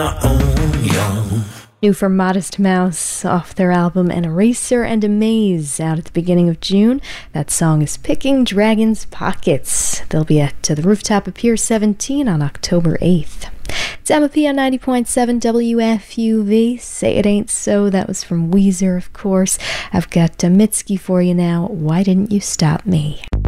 New from Modest Mouse off their album An Eraser and a Maze out at the beginning of June. That song is Picking Dragons' Pockets. They'll be at the Rooftop at Pier 17 on October 8th. It's Emma P on 90.7 WFUV. Say It Ain't So. That was from Weezer, of course. I've got Mitski for you now. Why Didn't You Stop Me?